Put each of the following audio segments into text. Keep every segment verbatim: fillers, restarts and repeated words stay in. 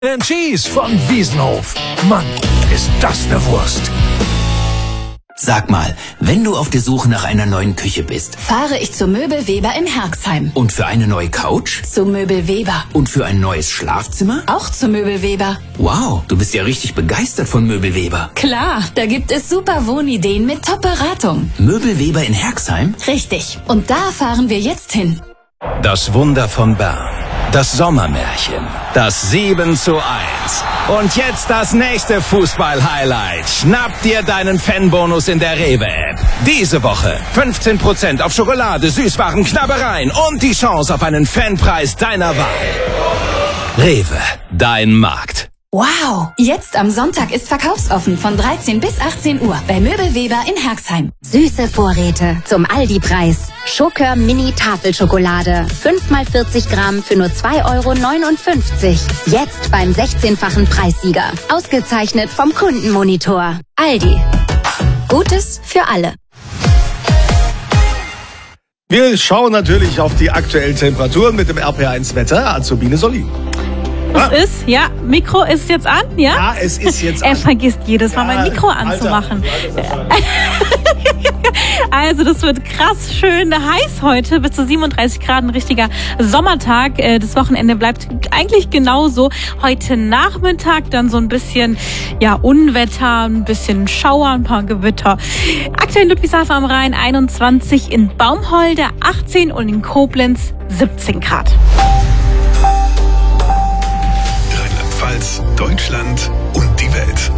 and Cheese von Wiesenhof. Mann, ist das eine Wurst. Sag mal, wenn du auf der Suche nach einer neuen Küche bist, fahre ich zu Möbel Weber in Herxheim. Und für eine neue Couch? Zu Möbel Weber. Und für ein neues Schlafzimmer? Auch zu Möbel Weber. Wow, du bist ja richtig begeistert von Möbel Weber. Klar, da gibt es super Wohnideen mit Top-Beratung. Möbel Weber in Herxheim? Richtig. Und da fahren wir jetzt hin. Das Wunder von Bern. Das Sommermärchen. Das sieben zu eins. Und jetzt das nächste Fußball-Highlight. Schnapp dir deinen Fanbonus in der Rewe-App. Diese Woche fünfzehn Prozent auf Schokolade, Süßwaren, Knabbereien und die Chance auf einen Fanpreis deiner Wahl. Rewe, dein Markt. Wow! Jetzt am Sonntag ist verkaufsoffen von dreizehn bis achtzehn Uhr bei Möbel Weber in Herxheim. Süße Vorräte zum Aldi-Preis. Schokör Mini Tafelschokolade. fünf mal vierzig Gramm für nur zwei Euro neunundfünfzig. Jetzt beim sechzehnfachen Preissieger. Ausgezeichnet vom Kundenmonitor. Aldi. Gutes für alle. Wir schauen natürlich auf die aktuellen Temperaturen mit dem R P eins Wetter. Azubine Solin. Es ist, ja, Mikro ist jetzt an, ja? Ja, es ist jetzt an. Er vergisst jedes Mal, Ja, mein Mikro anzumachen. Alter, Alter. Also, das wird krass schön heiß heute, bis zu siebenunddreißig Grad, ein richtiger Sommertag. Das Wochenende bleibt eigentlich genauso. Heute Nachmittag dann so ein bisschen, ja, Unwetter, ein bisschen Schauer, ein paar Gewitter. Aktuell in Ludwigshafen am Rhein einundzwanzig, in Baumholder achtzehn und in Koblenz siebzehn Grad. Deutschland und die Welt.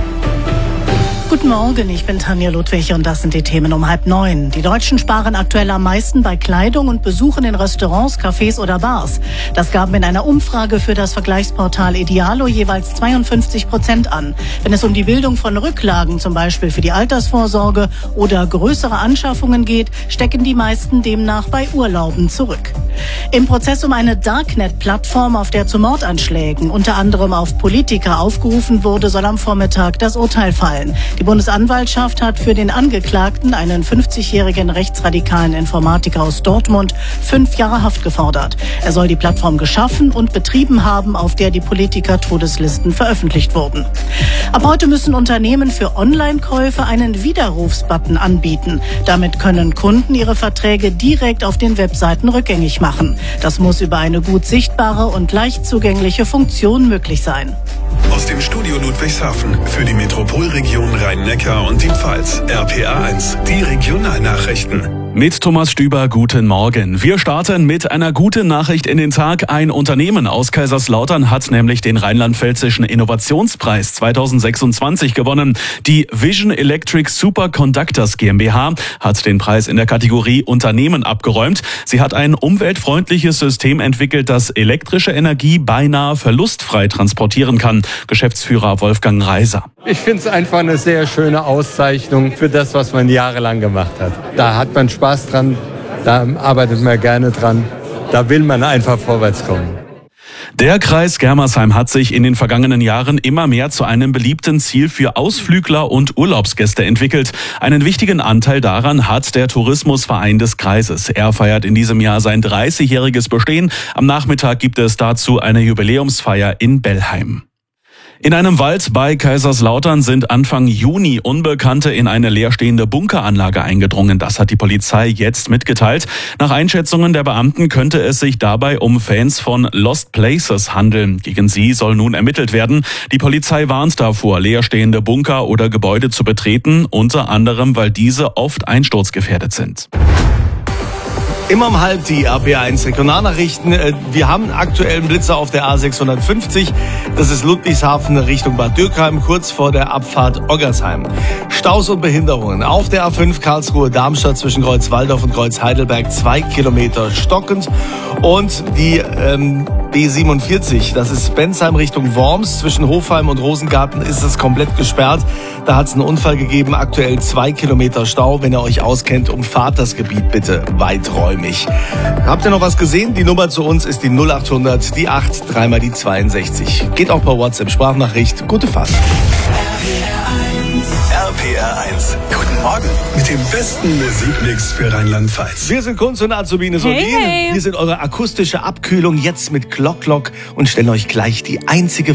Guten Morgen, ich bin Tanja Ludwig und das sind die Themen um halb neun. Die Deutschen sparen aktuell am meisten bei Kleidung und Besuchen in Restaurants, Cafés oder Bars. Das gaben in einer Umfrage für das Vergleichsportal Idealo jeweils zweiundfünfzig Prozent an. Wenn es um die Bildung von Rücklagen, zum Beispiel für die Altersvorsorge oder größere Anschaffungen geht, stecken die meisten demnach bei Urlauben zurück. Im Prozess um eine Darknet-Plattform, auf der zu Mordanschlägen, unter anderem auf Politiker, aufgerufen wurde, soll am Vormittag das Urteil fallen. Die Bundesanwaltschaft hat für den Angeklagten, einen fünfzigjährigen rechtsradikalen Informatiker aus Dortmund, fünf Jahre Haft gefordert. Er soll die Plattform geschaffen und betrieben haben, auf der die Politiker-Todeslisten veröffentlicht wurden. Ab heute müssen Unternehmen für Online-Käufe einen Widerrufsbutton anbieten. Damit können Kunden ihre Verträge direkt auf den Webseiten rückgängig machen. Das muss über eine gut sichtbare und leicht zugängliche Funktion möglich sein. Aus dem Studio Ludwigshafen für die Metropolregion Rhein-Neckar und die Pfalz. R P A eins, die Regionalnachrichten. Mit Thomas Stüber, guten Morgen. Wir starten mit einer guten Nachricht in den Tag. Ein Unternehmen aus Kaiserslautern hat nämlich den Rheinland-Pfälzischen Innovationspreis zweitausendsechsundzwanzig gewonnen. Die Vision Electric Superconductors GmbH hat den Preis in der Kategorie Unternehmen abgeräumt. Sie hat ein umweltfreundliches System entwickelt, das elektrische Energie beinahe verlustfrei transportieren kann. Geschäftsführer Wolfgang Reiser. Ich finde es einfach eine sehr schöne Auszeichnung für das, was man jahrelang gemacht hat. Da hat man Spaß dran, da arbeitet man gerne dran, da will man einfach vorwärts kommen. Der Kreis Germersheim hat sich in den vergangenen Jahren immer mehr zu einem beliebten Ziel für Ausflügler und Urlaubsgäste entwickelt. Einen wichtigen Anteil daran hat der Tourismusverein des Kreises. Er feiert in diesem Jahr sein dreißigjähriges Bestehen. Am Nachmittag gibt es dazu eine Jubiläumsfeier in Bellheim. In einem Wald bei Kaiserslautern sind Anfang Juni Unbekannte in eine leerstehende Bunkeranlage eingedrungen. Das hat die Polizei jetzt mitgeteilt. Nach Einschätzungen der Beamten könnte es sich dabei um Fans von Lost Places handeln. Gegen sie soll nun ermittelt werden. Die Polizei warnt davor, leerstehende Bunker oder Gebäude zu betreten, unter anderem, weil diese oft einsturzgefährdet sind. Immer um halb die R P eins Regionalnachrichten. Wir haben aktuell einen Blitzer auf der A sechshundertfünfzig. Das ist Ludwigshafen Richtung Bad Dürkheim, kurz vor der Abfahrt Oggersheim. Staus und Behinderungen auf der A fünf Karlsruhe-Darmstadt zwischen Kreuz Walldorf und Kreuz Heidelberg, zwei Kilometer stockend. Und die ähm, B siebenundvierzig, das ist Bensheim Richtung Worms, zwischen Hofheim und Rosengarten ist es komplett gesperrt. Da hat es einen Unfall gegeben, aktuell zwei Kilometer Stau. Wenn ihr euch auskennt, umfahrt das Gebiet bitte weiträumig. Habt ihr noch was gesehen? Die Nummer zu uns ist die null achthundert, die acht, dreimal die zweiundsechzig. Geht auch per WhatsApp Sprachnachricht. Gute Fahrt. R P R eins. R P R eins. Guten Morgen mit dem besten Musikmix für Rheinland-Pfalz. Wir sind Kunst und Azubine Sonin. Hey, hey. Wir sind eure akustische Abkühlung jetzt mit Glock Glock und stellen euch gleich die einzige